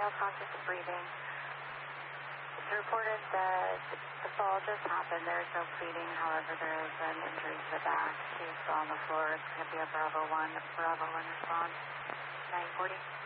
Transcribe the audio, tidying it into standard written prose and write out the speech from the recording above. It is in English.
male conscious of breathing. It's reported that the fall just happened. There is no bleeding. However, there is an injury to the back. She's still on the floor. It's going to be a Bravo 1. Bravo 1 response. 940.